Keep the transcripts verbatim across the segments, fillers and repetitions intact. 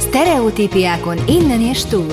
Sztereotípiákon innen és túl.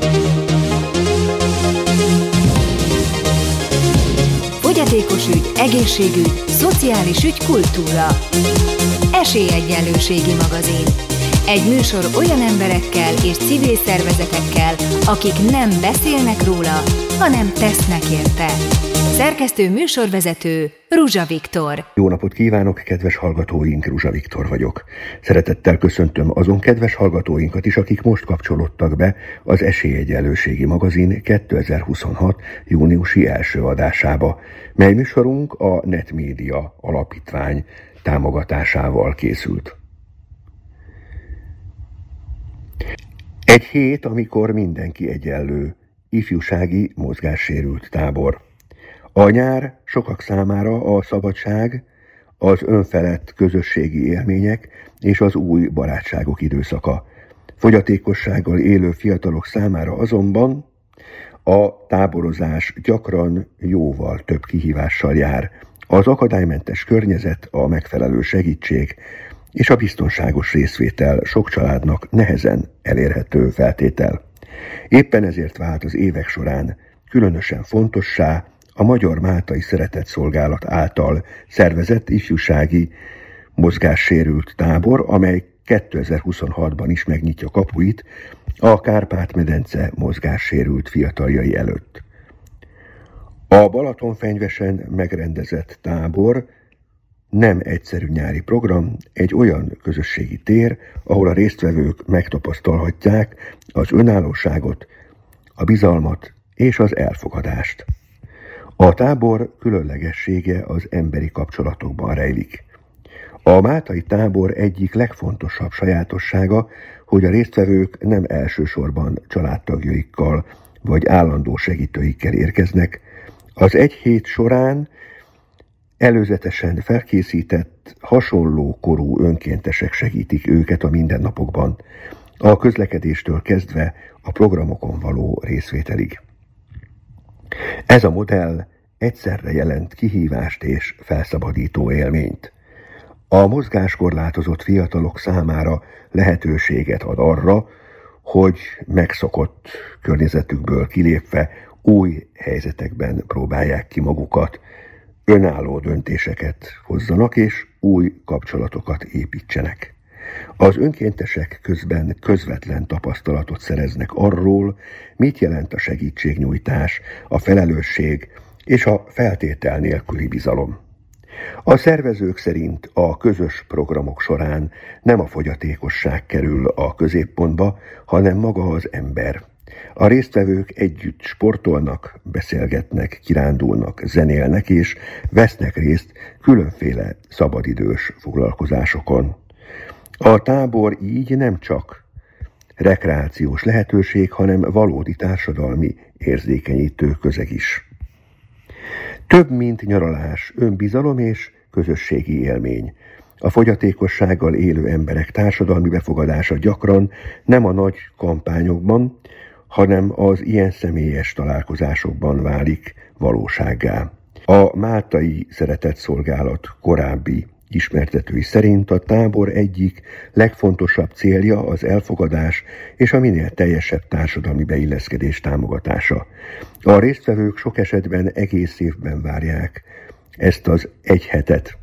Fogyatékos ügy, egészségügy, szociális ügy, kultúra. Esélyegyenlőségi magazin. Egy műsor olyan emberekkel és civil szervezetekkel, akik nem beszélnek róla, hanem tesznek érte. Szerkesztő műsorvezető Ruzsa Viktor. Jó napot kívánok, kedves hallgatóink, Ruzsa Viktor vagyok. Szeretettel köszöntöm azon kedves hallgatóinkat is, akik most kapcsolódtak be az Esélyegyenlőségi magazin kétezer-huszonhat. júniusi első adásába, mely műsorunk a Netmédia Alapítvány támogatásával készült. Egy hét, amikor mindenki egyenlő, ifjúsági mozgássérült tábor. A nyár sokak számára a szabadság, az önfelett közösségi élmények és az új barátságok időszaka. Fogyatékossággal élő fiatalok számára azonban a táborozás gyakran jóval több kihívással jár. Az akadálymentes környezet, a megfelelő segítség és a biztonságos részvétel sok családnak nehezen elérhető feltétel. Éppen ezért vált az évek során különösen fontossá a Magyar Máltai Szeretetszolgálat által szervezett ifjúsági mozgássérült tábor, amely kétezer-huszonhatban is megnyitja kapuit a Kárpát-medence mozgássérült fiataljai előtt. A Balatonfenyvesen megrendezett tábor nem egyszerű nyári program, egy olyan közösségi tér, ahol a résztvevők megtapasztalhatják az önállóságot, a bizalmat és az elfogadást. A tábor különlegessége az emberi kapcsolatokban rejlik. A máltai tábor egyik legfontosabb sajátossága, hogy a résztvevők nem elsősorban családtagjaikkal vagy állandó segítőikkel érkeznek. Az egy hét során előzetesen felkészített, hasonló korú önkéntesek segítik őket a mindennapokban, a közlekedéstől kezdve a programokon való részvételig. Ez a modell egyszerre jelent kihívást és felszabadító élményt. A mozgáskorlátozott fiatalok számára lehetőséget ad arra, hogy megszokott környezetükből kilépve új helyzetekben próbálják ki magukat, önálló döntéseket hozzanak és új kapcsolatokat építsenek. Az önkéntesek közben közvetlen tapasztalatot szereznek arról, mit jelent a segítségnyújtás, a felelősség és a feltétel nélküli bizalom. A szervezők szerint a közös programok során nem a fogyatékosság kerül a középpontba, hanem maga az ember. A résztvevők együtt sportolnak, beszélgetnek, kirándulnak, zenélnek és vesznek részt különféle szabadidős foglalkozásokon. A tábor így nem csak rekreációs lehetőség, hanem valódi társadalmi érzékenyítő közeg is. Több, mint nyaralás, önbizalom és közösségi élmény. A fogyatékossággal élő emberek társadalmi befogadása gyakran nem a nagy kampányokban, hanem az ilyen személyes találkozásokban válik valósággá. A Máltai Szeretetszolgálat korábbi ismertetői szerint a tábor egyik legfontosabb célja az elfogadás és a minél teljesebb társadalmi beilleszkedés támogatása. A résztvevők sok esetben egész évben várják ezt az egy hetet.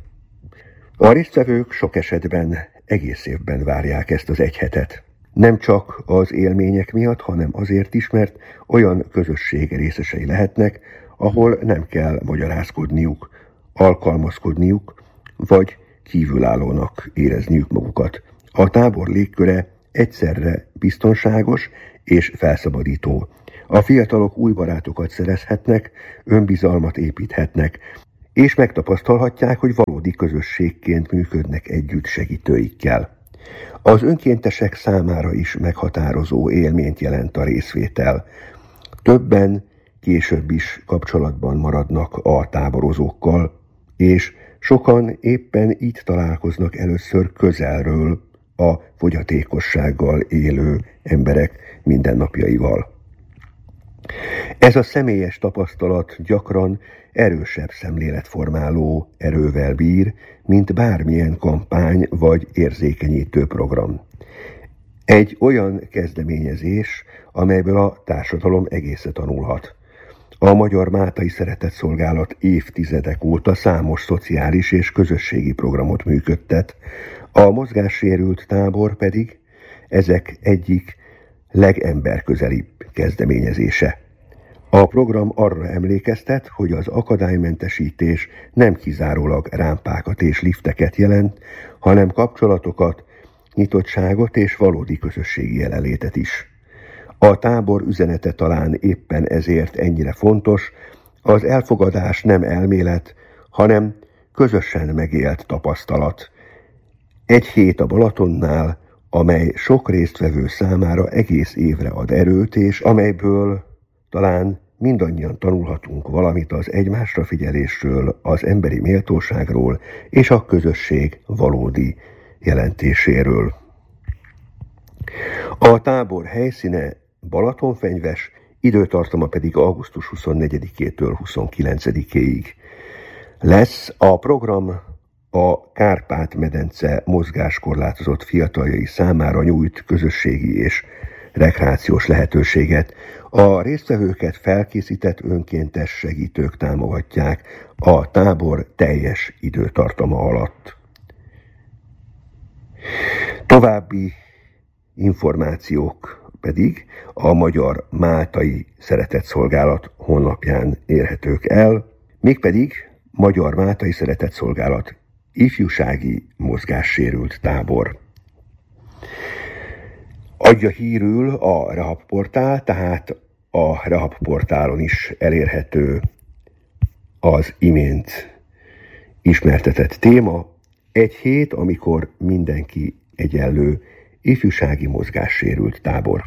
A résztvevők sok esetben egész évben várják ezt az egy hetet. Nem csak az élmények miatt, hanem azért is, mert olyan közösség részesei lehetnek, ahol nem kell magyarázkodniuk, alkalmazkodniuk, vagy kívülállónak érezniük magukat. A tábor légköre egyszerre biztonságos és felszabadító. A fiatalok új barátokat szerezhetnek, önbizalmat építhetnek, és megtapasztalhatják, hogy valódi közösségként működnek együtt segítőikkel. Az önkéntesek számára is meghatározó élményt jelent a részvétel. Többen később is kapcsolatban maradnak a táborozókkal, és sokan éppen itt találkoznak először közelről a fogyatékossággal élő emberek mindennapjaival. Ez a személyes tapasztalat gyakran erősebb szemléletformáló erővel bír, mint bármilyen kampány vagy érzékenyítő program. Egy olyan kezdeményezés, amelyből a társadalom egésze tanulhat. A Magyar Mátai Szeretetszolgálat évtizedek óta számos szociális és közösségi programot működtet, a mozgássérült tábor pedig ezek egyik legemberközelibb kezdeményezése. A program arra emlékeztet, hogy az akadálymentesítés nem kizárólag rámpákat és lifteket jelent, hanem kapcsolatokat, nyitottságot és valódi közösségi jelenlétet is. A tábor üzenete talán éppen ezért ennyire fontos, az elfogadás nem elmélet, hanem közösen megélt tapasztalat. Egy hét a Balatonnál, amely sok résztvevő számára egész évre ad erőt, és amelyből talán mindannyian tanulhatunk valamit az egymásra figyelésről, az emberi méltóságról és a közösség valódi jelentéséről. A tábor helyszíne Balatonfenyves, időtartama pedig augusztus huszonnegyedikétől huszonkilencedikéig lesz. A program a Kárpát-medence mozgáskorlátozott fiataljai számára nyújt közösségi és rekreációs lehetőséget. A résztvevőket felkészített önkéntes segítők támogatják a tábor teljes időtartama alatt. További információk pedig a Magyar Mátai Szeretetszolgálat honlapján érhetők el, mégpedig Magyar Mátai Szeretetszolgálat ifjúsági mozgássérült tábor. Adja hírül a Rehab portál, tehát a Rehab portálon is elérhető az imént ismertetett téma. Egy hét, amikor mindenki egyenlő, ifjúsági mozgássérült tábor.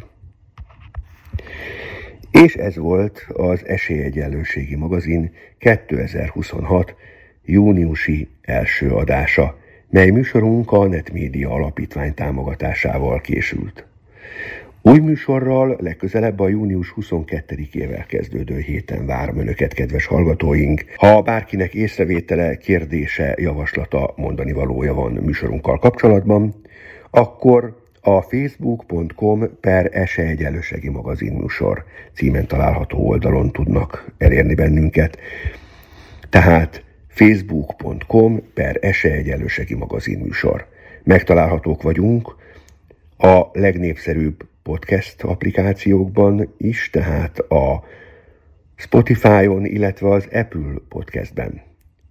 És ez volt az Esélyegyenlőségi magazin kétezer-huszonhat júniusi első adása, mely műsorunk a Netmédia Alapítvány támogatásával készült. Új műsorral legközelebb a június huszonkettedikével kezdődő héten várom Önöket, kedves hallgatóink. Ha bárkinek észrevétele, kérdése, javaslata, mondani valója van műsorunkkal kapcsolatban, akkor a facebook pont com per Esélyegyenlőségi magazin műsor címen található oldalon tudnak elérni bennünket. Tehát facebook pont com per Esélyegyenlőségi magazin műsor. Megtalálhatók vagyunk a legnépszerűbb podcast applikációkban is, tehát a Spotify-on, illetve az Apple Podcastben.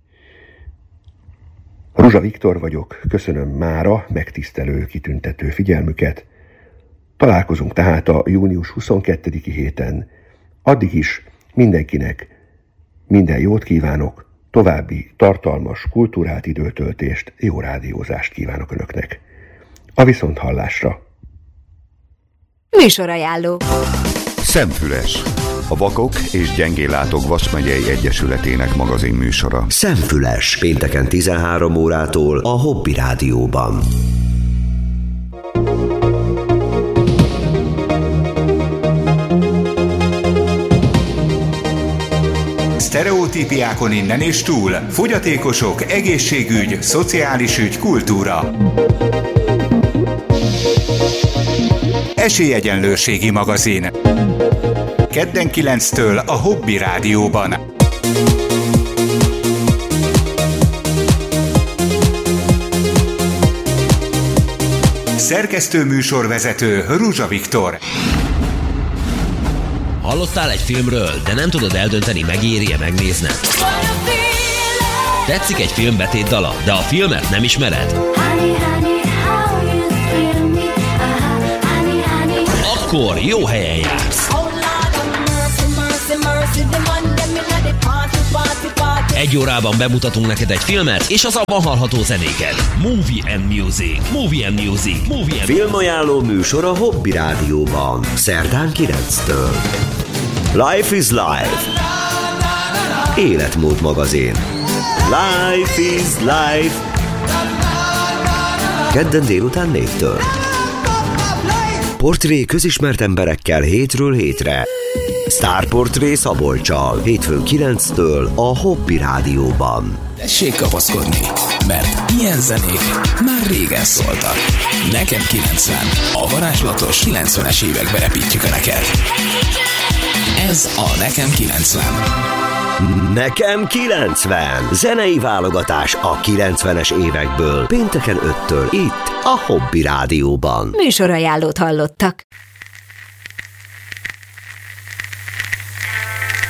Ruzsa Viktor vagyok, köszönöm mára megtisztelő, kitüntető figyelmüket. Találkozunk tehát a június huszonkettediki héten. Addig is mindenkinek minden jót kívánok, további tartalmas, kultúrált időtöltést, jó rádiózást kívánok Önöknek. A viszonthallásra! Műsorajánló. Szemfüles. A Vakok és Gyengéllátók Vas megyei Egyesületének magazin műsora. Szemfüles. Pénteken tizenhárom órától a Hobby Rádióban. Sztereotípiákon innen és túl. Fogyatékosok, egészségügy, szociális ügy, kultúra. Esélyegyenlőségi magazin. Kedden kilenctől a Hobby Rádióban. Szerkesztő műsorvezető Ruzsa Viktor. Hallottál egy filmről, de nem tudod eldönteni, megéri-e megnézned? Tetszik egy film betétdala, de a filmet nem ismered? Akkor jó helyen jársz. Egy órában bemutatunk neked egy filmet, és az abban hallható zenéket. Movie and Music. Movie and Music. Movie and Filmajánló műsor a Hobby Rádióban. Szerdán kilenctől. Life is Life. Életmód magazin. Life is Life. Kedden délután négytől. Portré közismert emberekkel hétről hétre. Sztárportré Szabolccsal. Hétfőn kilenctől a Hobby Rádióban. tessék kapaszkodni. mert ilyen zenék már régen szóltak. Nekem kilencven. A varázslatos kilencvenes évekbe repítjük a neked. Ez a Nekem kilencven. Nekem kilencven. Zenei válogatás a kilencvenes évekből. Pénteken öttől itt a Hobby Rádióban. Műsorajánlót hallottak.